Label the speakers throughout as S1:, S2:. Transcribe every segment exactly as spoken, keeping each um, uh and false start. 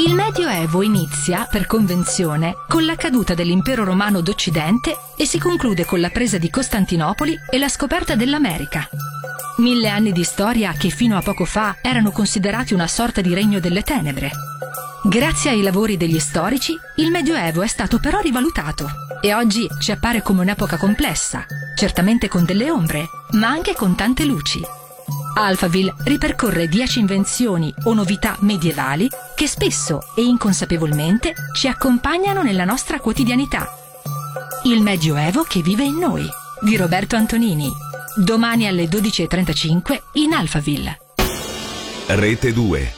S1: Il Medioevo inizia, per convenzione, con la caduta dell'Impero Romano d'Occidente e si conclude con la presa di Costantinopoli e la scoperta dell'America. Mille anni di storia che fino a poco fa erano considerati una sorta di regno delle tenebre. Grazie ai lavori degli storici, il Medioevo è stato però rivalutato e oggi ci appare come un'epoca complessa, certamente con delle ombre, ma anche con tante luci. Alphaville ripercorre dieci invenzioni o novità medievali che spesso e inconsapevolmente ci accompagnano nella nostra quotidianità. Il Medioevo che vive in noi, di Roberto Antonini. Domani alle dodici e trentacinque in Alphaville.
S2: Rete due.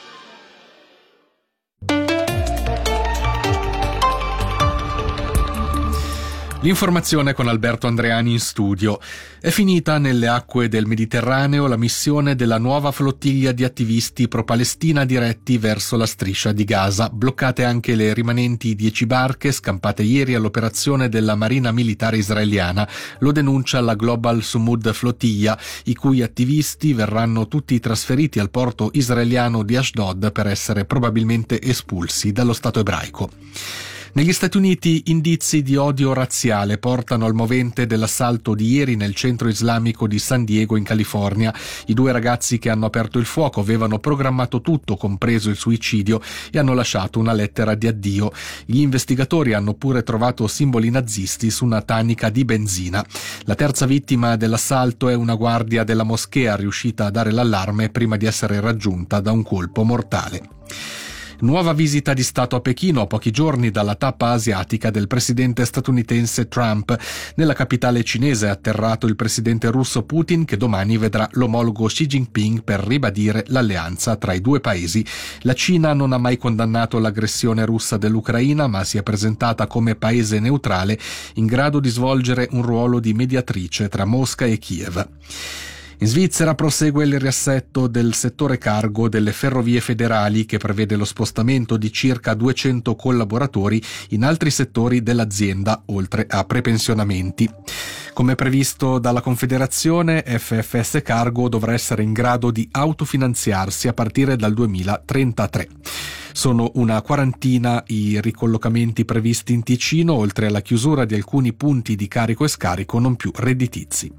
S3: L'informazione con Alberto Andreani in studio. È finita nelle acque del Mediterraneo la missione della nuova flottiglia di attivisti pro-Palestina diretti verso la striscia di Gaza. Bloccate anche le rimanenti dieci barche scampate ieri all'operazione della Marina Militare Israeliana. Lo denuncia la Global Sumud Flottiglia, i cui attivisti verranno tutti trasferiti al porto israeliano di Ashdod per essere probabilmente espulsi dallo Stato ebraico. Negli Stati Uniti indizi di odio razziale portano al movente dell'assalto di ieri nel centro islamico di San Diego in California. I due ragazzi che hanno aperto il fuoco avevano programmato tutto, compreso il suicidio, e hanno lasciato una lettera di addio. Gli investigatori hanno pure trovato simboli nazisti su una tanica di benzina. La terza vittima dell'assalto è una guardia della moschea riuscita a dare l'allarme prima di essere raggiunta da un colpo mortale. Nuova visita di Stato a Pechino a pochi giorni dalla tappa asiatica del presidente statunitense Trump. Nella capitale cinese è atterrato il presidente russo Putin, che domani vedrà l'omologo Xi Jinping per ribadire l'alleanza tra i due paesi. La Cina non ha mai condannato l'aggressione russa dell'Ucraina, ma si è presentata come paese neutrale in grado di svolgere un ruolo di mediatrice tra Mosca e Kiev. In Svizzera prosegue il riassetto del settore cargo delle ferrovie federali, che prevede lo spostamento di circa duecento collaboratori in altri settori dell'azienda, oltre a prepensionamenti. Come previsto dalla Confederazione, F F S Cargo dovrà essere in grado di autofinanziarsi a partire dal duemilatrentatré. Sono una quarantina i ricollocamenti previsti in Ticino, oltre alla chiusura di alcuni punti di carico e scarico non più redditizi.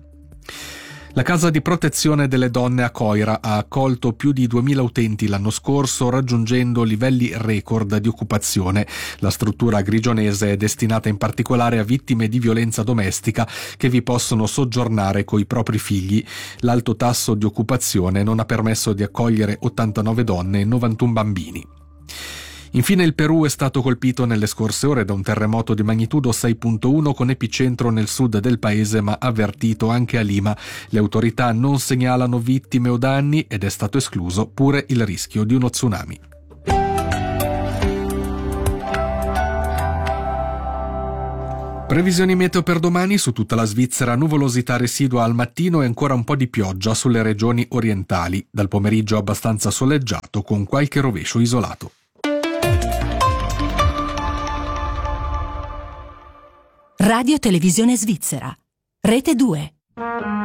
S3: La casa di protezione delle donne a Coira ha accolto più di duemila utenti l'anno scorso, raggiungendo livelli record di occupazione. La struttura agrigionese è destinata in particolare a vittime di violenza domestica che vi possono soggiornare coi propri figli. L'alto tasso di occupazione non ha permesso di accogliere ottantanove donne e novantuno bambini. Infine il Perù è stato colpito nelle scorse ore da un terremoto di magnitudo sei virgola uno con epicentro nel sud del paese, ma avvertito anche a Lima. Le autorità non segnalano vittime o danni ed è stato escluso pure il rischio di uno tsunami. Previsioni meteo per domani: su tutta la Svizzera nuvolosità residua al mattino e ancora un po' di pioggia sulle regioni orientali. Dal pomeriggio abbastanza soleggiato con qualche rovescio isolato.
S1: Radio Televisione Svizzera, Rete due.